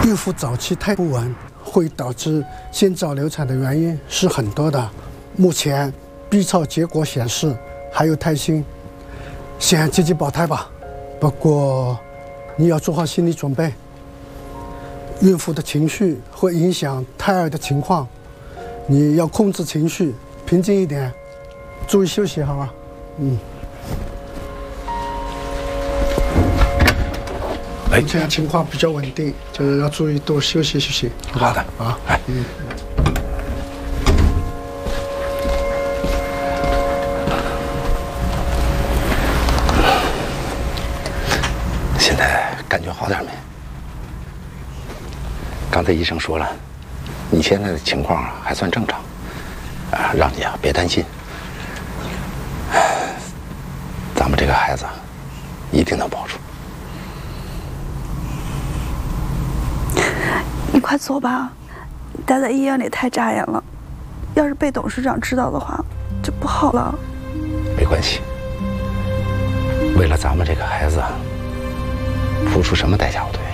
孕妇早期胎不稳会导致先兆流产的原因是很多的。目前 B 超结果显示还有胎心，先积极保胎吧。不过你要做好心理准备，孕妇的情绪会影响胎儿的情况，你要控制情绪，平静一点，注意休息，好吧？目前情况比较稳定，就是要注意多休息休息。 好的啊， 现在感觉好点没？刚才医生说了，你现在的情况还算正常，让你别担心。咱们这个孩子一定能保住。 你快走吧，待在医院里太扎眼了，要是被董事长知道的话，就不好了。 没关系，为了咱们这个孩子，付出什么代价我都要。